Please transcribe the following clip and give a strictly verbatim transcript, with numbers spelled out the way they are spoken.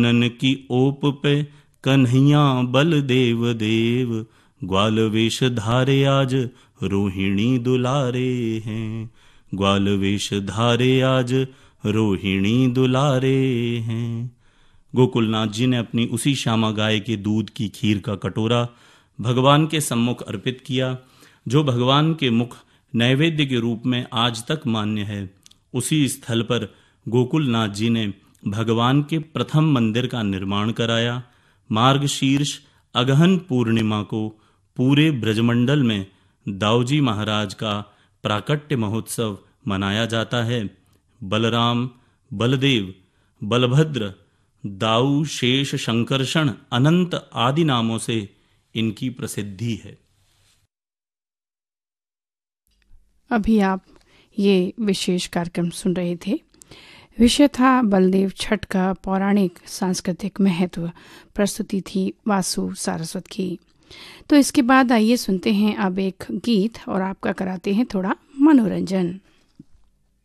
None की ओप पे कन्हैया बलदेव देव, ग्वाल वेश धारे आज रोहिणी दुलारे हैं। ग्वाल वेश धारे आज रोहिणी दुलारे हैं। गोकुलनाथ जी ने अपनी उसी श्यामा गाय के दूध की खीर का कटोरा भगवान के सम्मुख अर्पित किया, जो भगवान के मुख नैवेद्य के रूप में आज तक मान्य है। उसी स्थल पर गोकुलनाथ जी ने भगवान के प्रथम मंदिर का निर्माण कराया। मार्गशीर्ष अगहन पूर्णिमा को पूरे ब्रजमंडल में दाऊजी महाराज का प्राकट्य महोत्सव मनाया जाता है। बलराम, बलदेव, बलभद्र, दाऊ, शेष, शंकरषण, अनंत आदि नामों से इनकी प्रसिद्धि है। अभी आप ये विशेष कार्यक्रम सुन रहे थे। विषय था बलदेव छठ का पौराणिक सांस्कृतिक महत्व। प्रस्तुति थी वासु सारस्वत की। तो इसके बाद आइए सुनते हैं अब एक गीत और आपका कराते हैं थोड़ा मनोरंजन।